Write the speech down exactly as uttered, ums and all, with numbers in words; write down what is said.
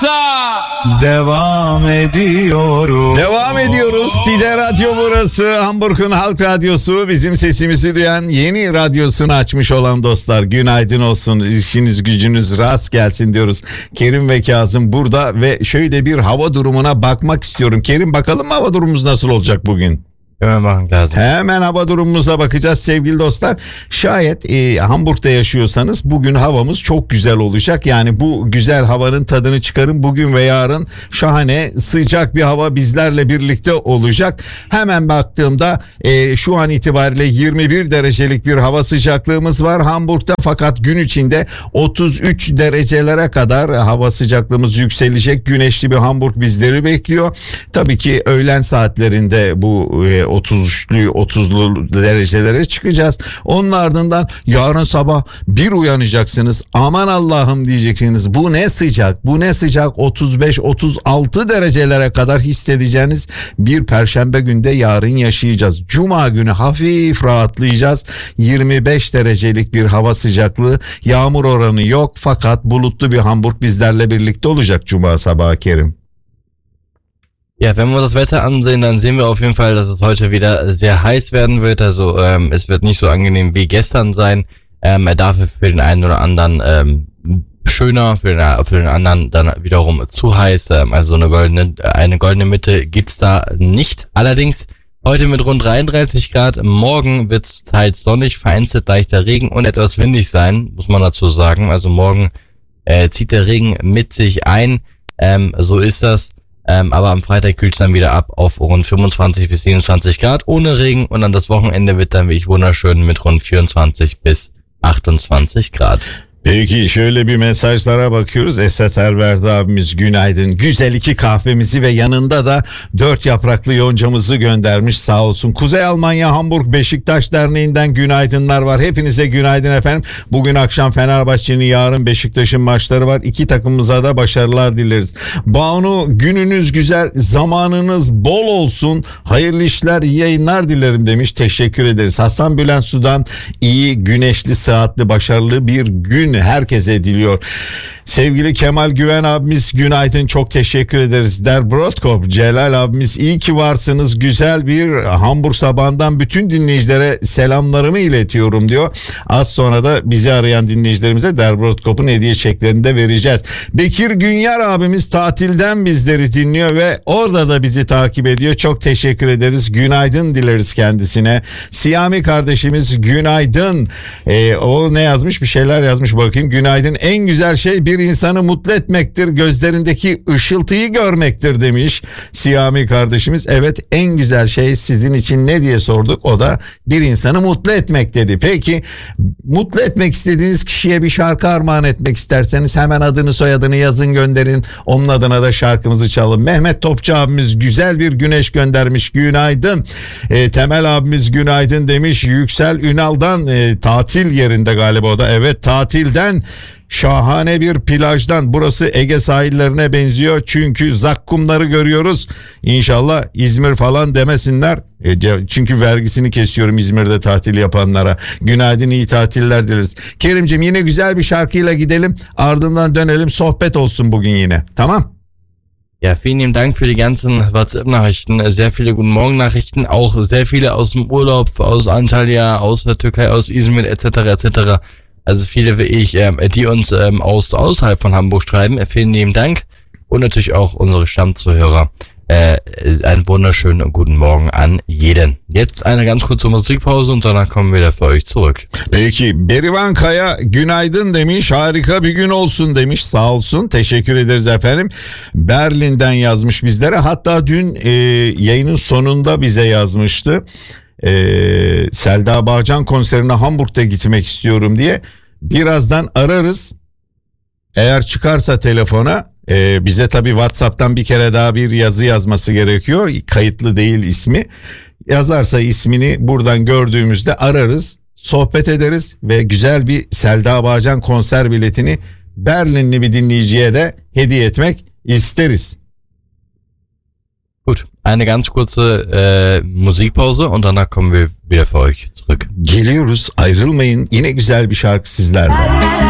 varsa devam ediyoruz. Devam ediyoruz. Tide Radyo burası. Hamburg'un Halk Radyosu. Bizim sesimizi duyan yeni radyosunu açmış olan dostlar. Günaydın olsun. İşiniz gücünüz rast gelsin diyoruz. Kerim ve Kazım burada ve şöyle bir hava durumuna bakmak istiyorum. Kerim, bakalım mı hava durumumuz nasıl olacak bugün? Hemen bakın lazım. Hemen hava durumumuza bakacağız sevgili dostlar. Şayet e, Hamburg'da yaşıyorsanız bugün havamız çok güzel olacak. Yani bu güzel havanın tadını çıkarın. Bugün ve yarın şahane sıcak bir hava bizlerle birlikte olacak. Hemen baktığımda e, şu an itibariyle yirmi bir derecelik bir hava sıcaklığımız var Hamburg'da. Fakat gün içinde otuz üç derecelere kadar hava sıcaklığımız yükselecek. Güneşli bir Hamburg bizleri bekliyor. Tabii ki öğlen saatlerinde bu e, otuz üçlü otuzlu derecelere çıkacağız. Onun ardından yarın sabah bir uyanacaksınız. Aman Allah'ım diyeceksiniz. Bu ne sıcak, bu ne sıcak. otuz beş otuz altı derecelere kadar hissedeceğiniz bir perşembe günde yarın yaşayacağız. Cuma günü hafif rahatlayacağız. yirmi beş derecelik bir hava sıcaklığı. Yağmur oranı yok fakat bulutlu bir Hamburg bizlerle birlikte olacak Cuma sabahı Kerim. Ja, wenn wir uns das Wetter ansehen, dann sehen wir auf jeden Fall, dass es heute wieder sehr heiß werden wird. Also ähm, es wird nicht so angenehm wie gestern sein. Ähm, dafür für den einen oder anderen ähm, schöner, für den, für den anderen dann wiederum zu heiß. Ähm, also eine goldene, eine goldene Mitte gibt's da nicht. Allerdings heute mit rund dreiunddreißig Grad. Morgen wird's teils sonnig, vereinzelt leichter Regen und etwas windig sein, muss man dazu sagen. Also morgen äh, zieht der Regen mit sich ein. Ähm, so ist das. Ähm, aber am Freitag kühlt es dann wieder ab auf rund fünfundzwanzig bis siebenundzwanzig Grad ohne Regen und dann das Wochenende wird dann wirklich wunderschön mit rund vierundzwanzig bis achtundzwanzig Grad. Peki şöyle bir mesajlara bakıyoruz. Esat Erverdi abimiz günaydın. Güzel iki kahvemizi ve yanında da dört yapraklı yoncamızı göndermiş sağ olsun. Kuzey Almanya Hamburg Beşiktaş Derneği'nden günaydınlar var. Hepinize günaydın efendim. Bugün akşam Fenerbahçe'nin, yarın Beşiktaş'ın maçları var. İki takımımıza da başarılar dileriz. Banu, gününüz güzel, zamanınız bol olsun. Hayırlı işler, iyi yayınlar dilerim demiş. Teşekkür ederiz. Hasan Bülent Su'dan iyi, güneşli, sıhhatli, başarılı bir gün herkese diliyor. Sevgili Kemal Güven abimiz günaydın, çok teşekkür ederiz. Der Brodkop Celal abimiz iyi ki varsınız, güzel bir Hamburg sabahından bütün dinleyicilere selamlarımı iletiyorum diyor. Az sonra da bizi arayan dinleyicilerimize Der Brodkop'un hediye çeklerini de vereceğiz. Bekir Günyar abimiz tatilden bizleri dinliyor ve orada da bizi takip ediyor. Çok teşekkür ederiz. Günaydın dileriz kendisine. Siyami kardeşimiz günaydın. Ee, o ne yazmış? Bir şeyler yazmış, bakayım. Günaydın. En güzel şey bir insanı mutlu etmektir, gözlerindeki ışıltıyı görmektir demiş Siyami kardeşimiz. Evet, en güzel şey sizin için ne diye sorduk, o da bir insanı mutlu etmek dedi. Peki mutlu etmek istediğiniz kişiye bir şarkı armağan etmek isterseniz hemen adını soyadını yazın, gönderin, onun adına da şarkımızı çalın. Mehmet Topçu abimiz güzel bir güneş göndermiş, günaydın. E, Temel abimiz günaydın demiş. Yüksel Ünal'dan e, tatil yerinde galiba o da, evet tatilden, şahane bir plajdan. Burası Ege sahillerine benziyor çünkü zakkumları görüyoruz. İnşallah İzmir falan demesinler. E, çünkü vergisini kesiyorum İzmir'de tatil yapanlara. Günaydın, iyi tatiller dileriz. Kerimciğim, yine güzel bir şarkıyla gidelim, ardından dönelim, sohbet olsun bugün yine. Tamam? Ja, vielen lieben Dank für die ganzen WhatsApp-Nachrichten, sehr viele Guten Morgen-Nachrichten, auch sehr viele aus dem Urlaub, aus Antalya, aus der Türkei, aus Izmir et cetera et cetera. Also viele wie ich, ähm, die uns ähm, aus außerhalb von Hamburg schreiben. Vielen lieben Dank und natürlich auch unsere Stammzuhörer. Äh, einen wunderschönen guten Morgen an jeden. Jetzt eine ganz kurze Musikpause und danach kommen wir wieder für euch zurück. Peki, Berivan Kaya günaydın demiş, harika bir gün olsun demiş, sağ olsun, teşekkür ederiz efendim. Berlin'den yazmış bizlere, hatta dün e, yayının sonunda bize yazmıştı. Ee, Selda Bağcan konserine Hamburg'da gitmek istiyorum diye. Birazdan ararız. Eğer çıkarsa telefona e, bize tabii WhatsApp'tan bir kere daha bir yazı yazması gerekiyor. Kayıtlı değil ismi. Yazarsa ismini buradan gördüğümüzde ararız, sohbet ederiz ve güzel bir Selda Bağcan konser biletini Berlinli bir dinleyiciye de hediye etmek isteriz. Gut, eine ganz kurze äh, Musikpause und danach kommen wir wieder für euch zurück. Geliyoruz, ayrılmayın. Yine güzel bir şarkı sizlerle.